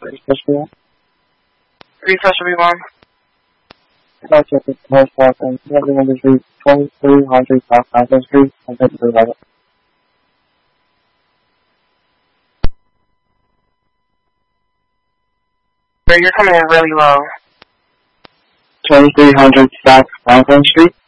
Refresh everyone. I'd like to check the post office and everyone to read 2300 South Franklin Street and Pittsburgh Level. You're coming in really low. 2300 South Franklin Street.